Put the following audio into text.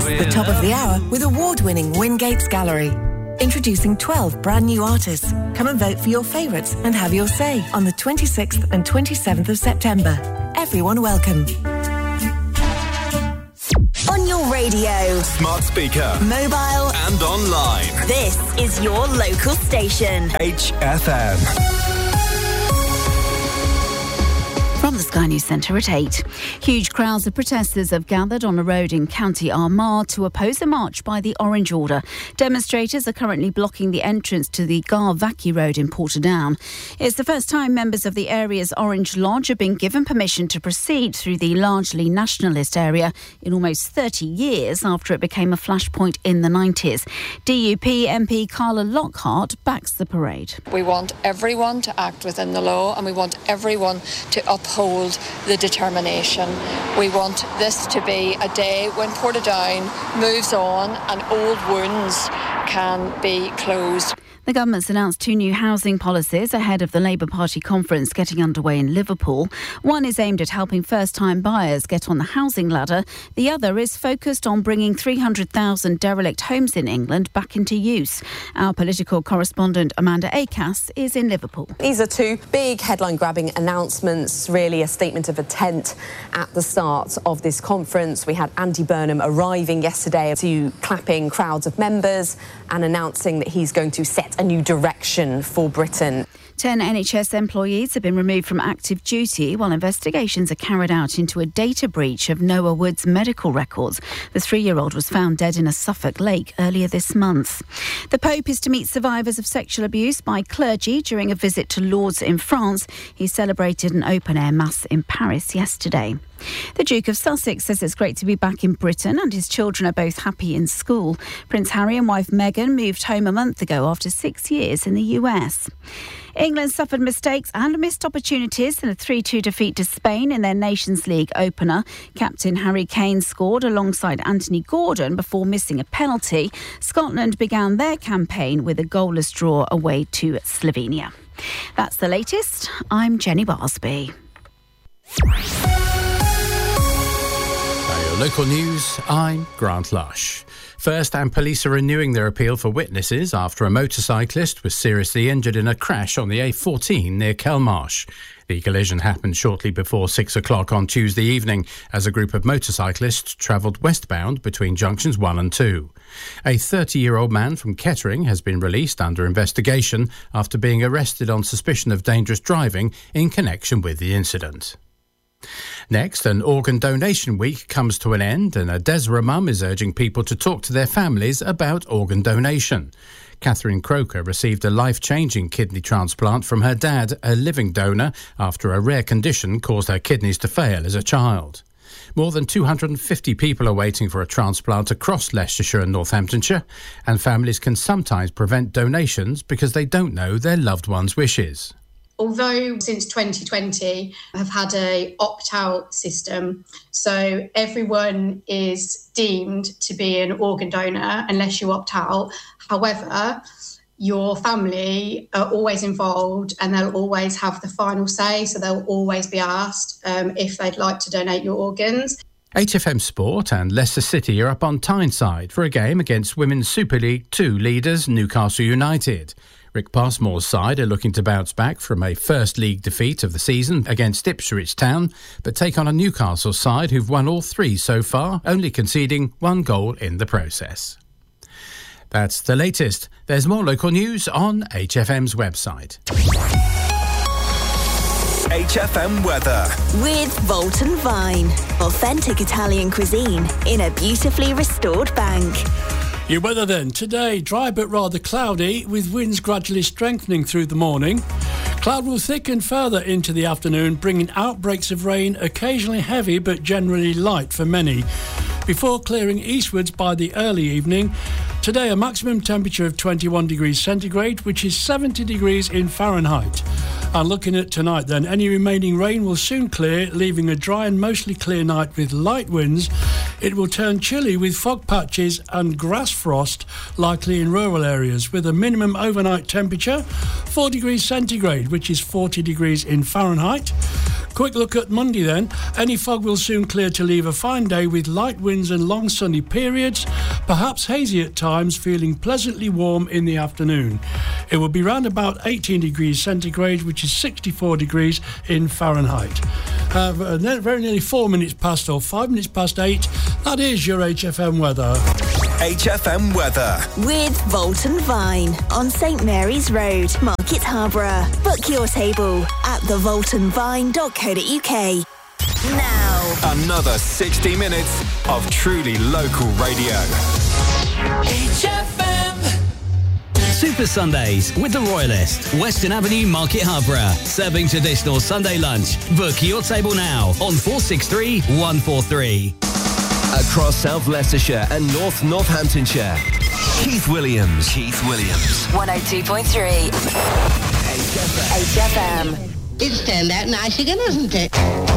the top of the hour with award-winning Wingates Gallery. Introducing 12 brand new artists. Come and vote for your favourites and have your say on the 26th and 27th of September. Everyone welcome. On your radio, smart speaker, mobile and online. This is your local station. HFM. From the Sky News Centre at 8. Huge crowds of protesters have gathered on a road in County Armagh to oppose a march by the Orange Order. Demonstrators are currently blocking the entrance to the Garvackie Road in Portadown. It's the first time members of the area's Orange Lodge have been given permission to proceed through the largely nationalist area in almost 30 years after it became a flashpoint in the 90s. DUP MP Carla Lockhart backs the parade. We want everyone to act within the law and we want everyone to uphold the determination. We want this to be a day when Portadown moves on and old wounds can be closed. The government's announced 2 new housing policies ahead of the Labour Party conference getting underway in Liverpool. One is aimed at helping first-time buyers get on the housing ladder. The other is focused on bringing 300,000 derelict homes in England back into use. Our political correspondent Amanda Acas is in Liverpool. These are 2 big headline-grabbing announcements, really a statement of intent at the start of this conference. We had Andy Burnham arriving yesterday to clapping crowds of members and announcing that he's going to set a new direction for Britain. 10 NHS employees have been removed from active duty while investigations are carried out into a data breach of Noah Wood's medical records. The 3-year-old was found dead in a Suffolk lake earlier this month. The Pope is to meet survivors of sexual abuse by clergy during a visit to Lourdes in France. He celebrated an open-air mass in Paris yesterday. The Duke of Sussex says it's great to be back in Britain and his children are both happy in school. Prince Harry and wife Meghan moved home a month ago after 6 years in the US. England suffered mistakes and missed opportunities in a 3-2 defeat to Spain in their Nations League opener. Captain Harry Kane scored alongside Anthony Gordon before missing a penalty. Scotland began their campaign with a goalless draw away to Slovenia. That's the latest. I'm Jenny Barsby. Local news, I'm Grant Lush. First, and police are renewing their appeal for witnesses after a motorcyclist was seriously injured in a crash on the A14 near Kelmarsh. The collision happened shortly before 6 o'clock on Tuesday evening as a group of motorcyclists travelled westbound between junctions 1 and 2. A 30-year-old man from Kettering has been released under investigation after being arrested on suspicion of dangerous driving in connection with the incident. Next, an organ donation week comes to an end and a Desra mum is urging people to talk to their families about organ donation. Catherine Croker received a life-changing kidney transplant from her dad, a living donor, after a rare condition caused her kidneys to fail as a child. More than 250 people are waiting for a transplant across Leicestershire and Northamptonshire, and families can sometimes prevent donations because they don't know their loved one's wishes. Although since 2020 have had a opt-out system, so everyone is deemed to be an organ donor unless you opt out. However, your family are always involved and they'll always have the final say, so they'll always be asked if they'd like to donate your organs. HFM Sport and Leicester City are up on Tyneside for a game against Women's Super League 2 leaders Newcastle United. Rick Passmore's side are looking to bounce back from a first league defeat of the season against Ipswich Town, but take on a Newcastle side who've won all 3 so far, only conceding 1 goal in the process. That's the latest. There's more local news on HFM's website. HFM weather. With Volton Vine. Authentic Italian cuisine in a beautifully restored bank. Your weather then. Today, dry but rather cloudy, with winds gradually strengthening through the morning. Cloud will thicken further into the afternoon, bringing outbreaks of rain, occasionally heavy but generally light for many, before clearing eastwards by the early evening. Today, a maximum temperature of 21 degrees centigrade, which is 70 degrees in Fahrenheit. And looking at tonight then, any remaining rain will soon clear, leaving a dry and mostly clear night with light winds. It will turn chilly with fog patches and grass frost likely in rural areas, with a minimum overnight temperature 4 degrees centigrade, which is 40 degrees in Fahrenheit. Quick look at Monday then. Any fog will soon clear to leave a fine day with light winds and long sunny periods, perhaps hazy at times, feeling pleasantly warm in the afternoon. It will be round about 18 degrees centigrade, which is 64 degrees in Fahrenheit. Very nearly 4 minutes past or 5 minutes past 8. That is your HFM weather. HFM weather. With Volton Vine on St Mary's Road, Market Harborough. Book your table at thevoltonvine.co.uk. Now, Another 60 minutes of truly local radio. HFM. Super Sundays with the Royalist, Western Avenue, Market Harborough. Serving traditional Sunday lunch. Book your table now on 463 143. Across South Leicestershire and North Northamptonshire. Keith Williams. 102.3 HFM. It's turned out nice again, hasn't it?